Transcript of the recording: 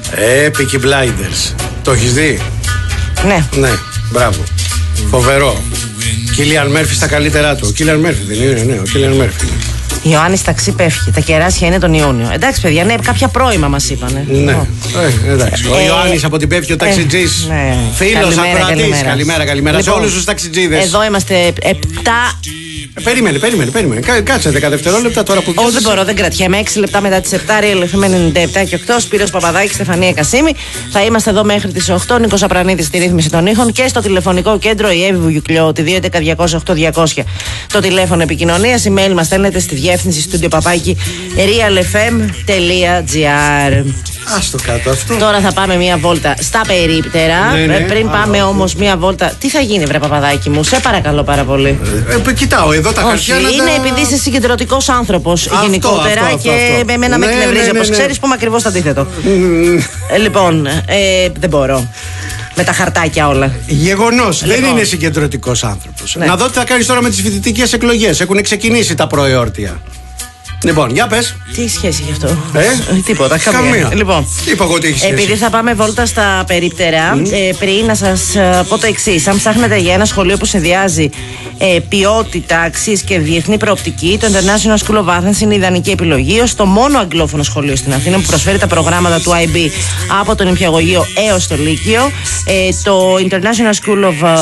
Peaky Blinders. Το έχεις δει? Ναι. Ναι, μπράβο. Φοβερό. Κίλιαν Μέρφυ στα καλύτερά του. Ο Κίλιαν Μέρφυ δεν είναι? Ναι, ο Κίλιαν Μέρφυ. Ιωάννης ταξί πέφτει. Τα κεράσια είναι τον Ιούνιο. Εντάξει, παιδιά, ναι, κάποια πρώιμα μας είπανε. Ναι. Εντάξει. Ο Ιωάννης από την πέφτει, ο ταξιτζής. Ναι. Φίλος ακροατής. Καλημέρα σε όλους τους ταξιτζίδες. Εδώ είμαστε 7. Περίμενε. Κάτσε 10 δευτερόλεπτα τώρα που Όχι, δεν μπορώ, δεν κρατιέμαι. 6 λεπτά μετά τις 7, Real FM 97 και 8. Σπύρος Παπαδάκης, Στεφανία Κασίμη. Θα είμαστε εδώ μέχρι τις 8. Νίκος Απρανίδης στη ρύθμιση των ήχων και στο τηλεφωνικό κέντρο η Εύη Βουγιουκλιώτη 211-200-8200. Το τηλέφωνο επικοινωνίας. Email μας στέλνετε στη διεύθυνση studio papaki realfm.gr. Άστο κάτω αυτό. Τώρα θα πάμε μία βόλτα στα περίπτερα. Πριν πάμε όμως μία βόλτα. Τι θα γίνει, βρε Παπαδάκη μου, σε παρακαλώ πάρα πολύ. Κοιτάω εδώ τα χαρτιά. Είναι επειδή είσαι συγκεντρωτικός άνθρωπος γενικότερα και εμένα με εκνευρίζει. Όπως ξέρεις, πούμε ακριβώς το αντίθετο. Λοιπόν, δεν μπορώ. Με τα χαρτάκια όλα. Γεγονός. Δεν είναι συγκεντρωτικός άνθρωπος. Να δω τι θα κάνεις τώρα με τις φοιτητικές εκλογές. Έχουν ξεκινήσει τα προεόρτια. Λοιπόν, για πες. Τι σχέση έχει αυτό? Τίποτα, καμία. Λοιπόν, είπα εγώ τι έχει σχέση. επειδή θα πάμε βόλτα στα περίπτερα, πριν να σας πω το εξής. Αν ψάχνετε για ένα σχολείο που συνδυάζει ποιότητα, αξίες και διεθνή προοπτική, το International School of Athens είναι η ιδανική επιλογή ως το μόνο αγγλόφωνο σχολείο στην Αθήνα που προσφέρει τα προγράμματα του IB από τον νηπιαγωγείο έως το Λύκειο. Το International School of